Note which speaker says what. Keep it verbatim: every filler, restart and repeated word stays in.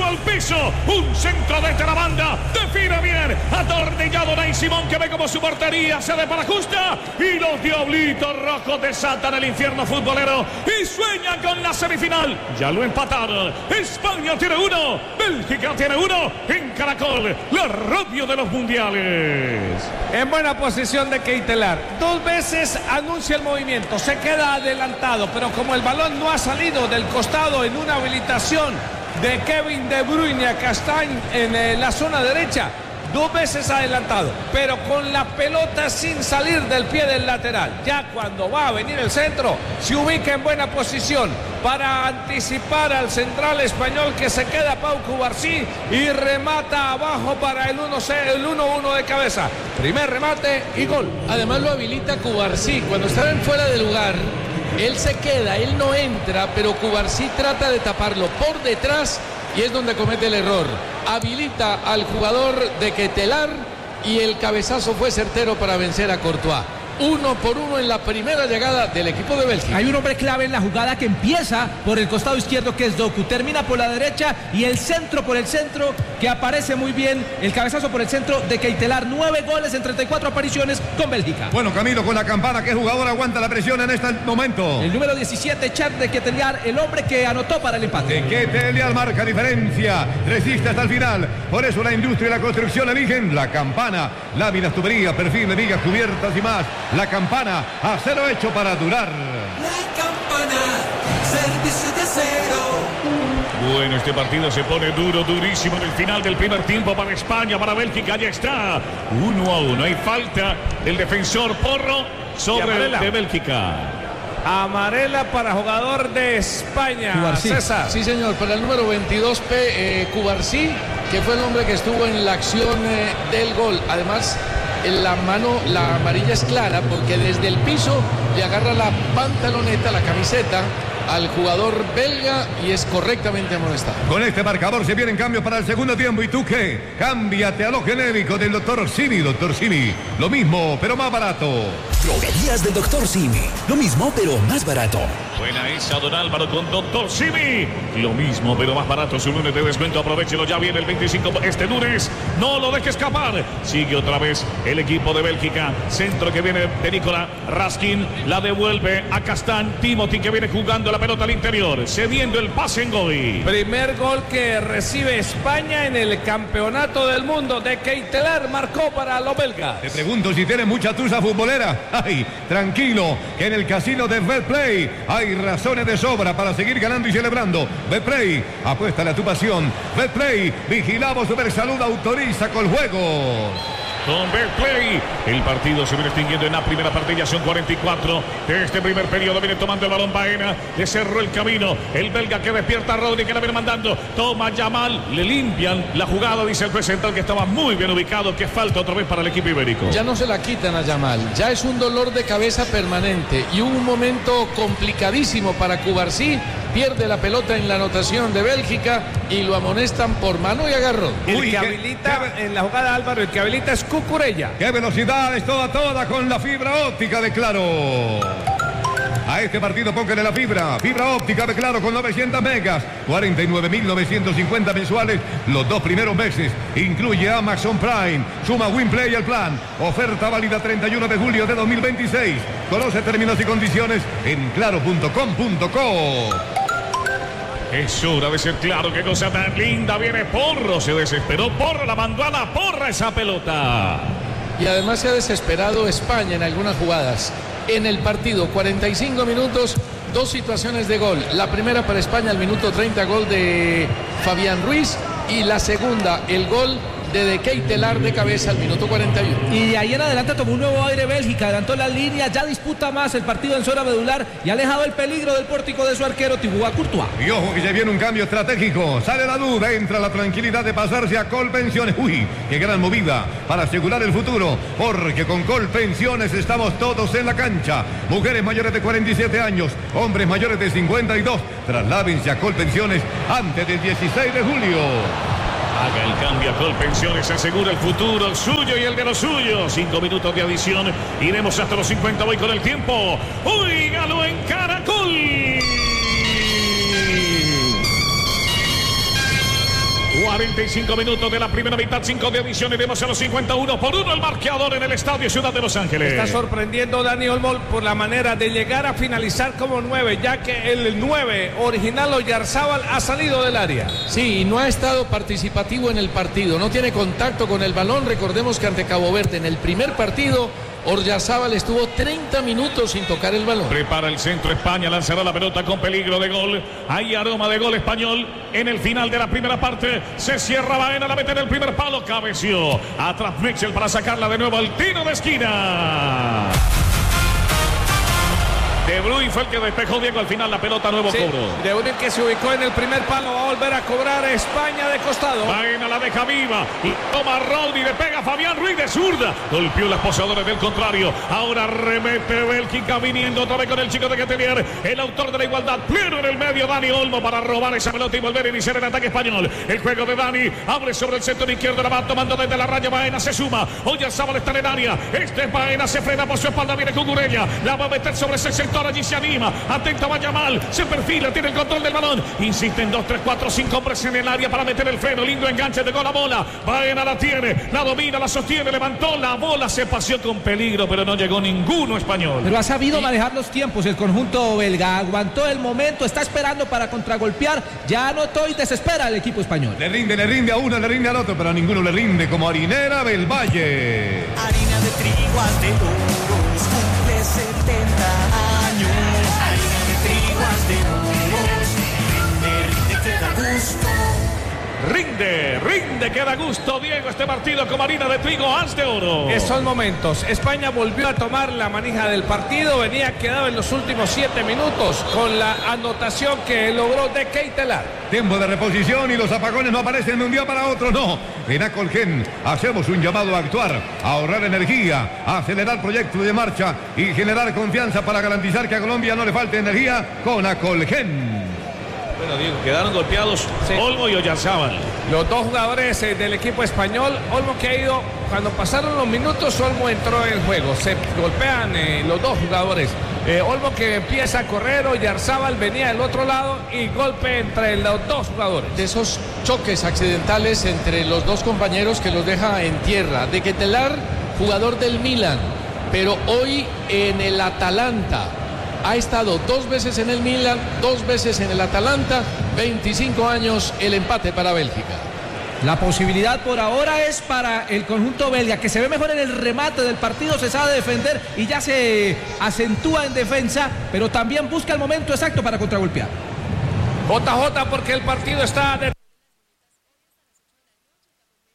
Speaker 1: al piso, un centro desde la banda, define bien, atornillado Ney Simón, que ve como su portería se de para justa, y los diablitos rojos desatan el infierno futbolero y sueñan con la semifinal. Ya lo empataron, España tiene uno, Bélgica tiene uno, en Caracol, la radio de los mundiales.
Speaker 2: En buena posición de Keitelar, dos veces anuncia el movimiento, se queda adelantado, pero como el balón no ha salido del costado en una habilitación de Kevin De Bruyne a Castañ en eh, la zona derecha, dos veces adelantado, pero con la pelota sin salir del pie del lateral. Ya cuando va a venir el centro, se ubica en buena posición para anticipar al central español, que se queda Pau Cubarsí y remata abajo para el uno uno de cabeza. Primer remate y gol.
Speaker 3: Además lo habilita Cubarsí. Cuando estaba en fuera de lugar, él se queda, él no entra, pero Cubarsí trata de taparlo por detrás y es donde comete el error. Habilita al jugador de Keitelar y el cabezazo fue certero para vencer a Courtois. Uno por uno en la primera llegada del equipo de Bélgica.
Speaker 4: Hay un hombre clave en la jugada que empieza por el costado izquierdo, que es Doku, termina por la derecha, y el centro por el centro, que aparece muy bien, el cabezazo por el centro de Keitelar. Nueve goles en treinta y cuatro apariciones con Bélgica.
Speaker 5: Bueno, Camilo, con la campana, ¿qué jugador aguanta la presión en este momento?
Speaker 4: El número diecisiete, Chad de Keitelar, el hombre que anotó para el empate.
Speaker 5: De Keitelar marca diferencia, resiste hasta el final. Por eso la industria y la construcción eligen la campana. Láminas, tuberías, perfiles, vigas, cubiertas y más. La campana, acero hecho para durar.
Speaker 6: La campana, servicio de acero.
Speaker 1: Bueno, este partido se pone duro, durísimo en el final del primer tiempo para España, para Bélgica. Ya está, uno a uno. Hay falta del defensor Porro sobre el de Bélgica.
Speaker 2: Amarela para jugador de España,
Speaker 3: Cubarsí.
Speaker 2: César.
Speaker 3: Sí, señor, para el número veintidós P, eh, Cubarsí, que fue el hombre que estuvo en la acción eh, del gol. Además, en la mano, la amarilla es clara porque desde el piso le agarra la pantaloneta, la camiseta al jugador belga y es correctamente amonestado.
Speaker 5: Con este marcador se vienen cambios para el segundo tiempo. ¿Y tú qué? Cámbiate a lo genérico del doctor Simi. doctor Simi, lo mismo, pero más barato.
Speaker 7: Droguerías del doctor Simi. Lo mismo, pero más barato.
Speaker 1: Buena esa, don Álvaro, con doctor Simi. Lo mismo, pero más barato. Su lunes de descuento, aprovechelo. Ya viene el veinticinco este lunes. No lo deje escapar. Sigue otra vez el equipo de Bélgica. Centro que viene de Nicolás Raskin. La devuelve a Castañ. Timothy, que viene jugando la pelota al interior, cediendo el pase en gol.
Speaker 2: Primer gol que recibe España en el campeonato del mundo. De Keitelar marcó para los belgas.
Speaker 5: Te pregunto si tienes mucha tusa futbolera. Ay, tranquilo, que en el casino de Betplay hay razones de sobra para seguir ganando y celebrando. Betplay, apuéstale a tu pasión. Betplay, vigilamos Supersalud, autoriza con juegos.
Speaker 1: Con Betplay, el partido se viene extinguiendo en la primera parte. Ya son cuarenta y cuatro de este primer periodo. Viene tomando el balón Baena, le cerró el camino el belga, que despierta a Rodri, que la viene mandando. Toma Yamal, le limpian la jugada, dice el presental, que estaba muy bien ubicado. Que falta otra vez para el equipo ibérico.
Speaker 3: Ya no se la quitan a Yamal, ya es un dolor de cabeza permanente y un momento complicadísimo para Cubarsí. Pierde la pelota en la anotación de Bélgica y lo amonestan por mano y agarrón.
Speaker 2: El
Speaker 5: Uy,
Speaker 2: que
Speaker 5: qué-
Speaker 2: habilita
Speaker 5: qué-
Speaker 2: en la jugada, Álvaro, el que habilita es Cucurella.
Speaker 5: ¡Qué velocidad! Es toda, toda con la fibra óptica de Claro. A este partido póngale la fibra. Fibra óptica de Claro con novecientos megas. cuarenta y nueve mil novecientos cincuenta mensuales los dos primeros meses. Incluye Amazon Prime. Suma WinPlay al plan. Oferta válida treinta y uno de julio de dos mil veintiséis. Conoce términos y condiciones en claro punto com punto co.
Speaker 1: Es hora de ser claro. Qué cosa tan linda. Viene Porro, se desesperó Porro, la mandó a la porra esa pelota.
Speaker 3: Y además se ha desesperado España en algunas jugadas. En el partido, cuarenta y cinco minutos, dos situaciones de gol. La primera para España al minuto treinta, gol de Fabián Ruiz. Y la segunda, el gol de De Keitelar de cabeza al minuto cuarenta y uno.
Speaker 4: Y ahí en adelante tomó un nuevo aire Bélgica, adelantó la línea, ya disputa más el partido en zona medular y ha alejado el peligro del pórtico de su arquero Thibaut Courtois.
Speaker 5: Y ojo que se viene un cambio estratégico. Sale la duda, entra la tranquilidad de pasarse a Colpensiones. Uy, qué gran movida para asegurar el futuro. Porque con Colpensiones estamos todos en la cancha. Mujeres mayores de cuarenta y siete años, hombres mayores de cincuenta y dos. Trasládense a Colpensiones antes del dieciséis de julio.
Speaker 1: Haga el cambio a Colpensiones, asegura el futuro, el suyo y el de los suyos. Cinco minutos de adición, iremos hasta los cincuenta, voy con el tiempo. Óigalo en Caracol. cuarenta y cinco minutos de la primera mitad, cinco de adición, iremos a los cincuenta y uno por uno el marcador en el Estadio Ciudad de Los Ángeles.
Speaker 2: Está sorprendiendo Dani Olmo por la manera de llegar a finalizar como nueve, ya que el nueve original Oyarzábal ha salido del área.
Speaker 3: Sí, no ha estado participativo en el partido, no tiene contacto con el balón. Recordemos que ante Cabo Verde en el primer partido Oyarzábal estuvo treinta minutos sin tocar el balón.
Speaker 1: Prepara el centro España, lanzará la pelota con peligro de gol. Hay aroma de gol español en el final de la primera parte. Se cierra Baena, la mete en el primer palo, cabeció. Atrás Mexel para sacarla de nuevo al tiro de esquina. De Bruyne fue el que despejó, Diego, al final la pelota, nuevo
Speaker 2: sí,
Speaker 1: cobro.
Speaker 2: De Bruyne, que se ubicó en el primer palo, va a volver a cobrar a España de costado.
Speaker 1: Baena la deja viva y toma Rodri, le pega Fabián Ruiz de zurda. Golpeó las poseedores del contrario. Ahora remete Bélgica viniendo otra vez con el chico de Quetelier, el autor de la igualdad. Pleno en el medio, Dani Olmo para robar esa pelota y volver a iniciar el ataque español. El juego de Dani abre sobre el sector izquierdo, la va tomando desde la raya. Baena se suma. Oyarzábal está en el área. Este es Baena, se frena por su espalda, viene con Gurella. La va a meter sobre ese sector. Allí se anima, atenta Yamal, se perfila, tiene el control del balón, insiste en dos, tres, cuatro, cinco hombres en el área para meter el freno, lindo enganche de gol a bola. Baena la tiene, la domina, la sostiene, levantó la bola, se paseó con peligro, pero no llegó ninguno español.
Speaker 4: Pero ha sabido manejar los tiempos el conjunto belga, aguantó el momento, está esperando para contragolpear, ya anotó y desespera el equipo español.
Speaker 5: Le rinde, le rinde a uno, le rinde al otro, pero a ninguno le rinde como Harinera del Valle.
Speaker 6: Harina de trigo de Uros cumple setenta años. Harina de trigo de Uros, rinde, rinde, que da gusto.
Speaker 1: Rinde, rinde, que da gusto, Diego, este partido con harina de trigo Haz de Oro.
Speaker 2: Esos momentos, España volvió a tomar la manija del partido, venía quedado en los últimos siete minutos con la anotación que logró de Keitelar.
Speaker 5: Tiempo de reposición y los apagones no aparecen de un día para otro, no. En Acolgen hacemos un llamado a actuar, a ahorrar energía, a acelerar proyectos de marcha y generar confianza para garantizar que a Colombia no le falte energía con Acolgen.
Speaker 1: Bueno, Diego, quedaron golpeados sí. Olmo y Oyarzábal.
Speaker 2: Los dos jugadores eh, del equipo español. Olmo, que ha ido, cuando pasaron los minutos, Olmo entró en juego. Se golpean eh, los dos jugadores. Eh, Olmo, que empieza a correr, Oyarzábal venía del otro lado y golpe entre los dos jugadores.
Speaker 3: De esos choques accidentales entre los dos compañeros que los deja en tierra. De Keitelar, jugador del Milan, pero hoy en el Atalanta. Ha estado dos veces en el Milan, dos veces en el Atalanta, veinticinco años el empate para Bélgica.
Speaker 4: La posibilidad por ahora es para el conjunto belga, que se ve mejor en el remate del partido, se sabe defender y ya se acentúa en defensa, pero también busca el momento exacto para contragolpear.
Speaker 2: J J, porque el partido está de